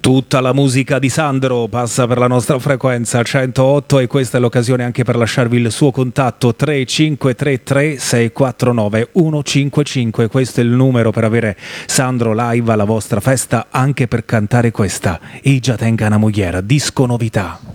Tutta la musica di Sandro passa per la nostra frequenza 108 e questa è l'occasione anche per lasciarvi il suo contatto 3533 649 155. Questo è il numero per avere Sandro live alla vostra festa, anche per cantare questa Ija tenga una mogliera, disco novità.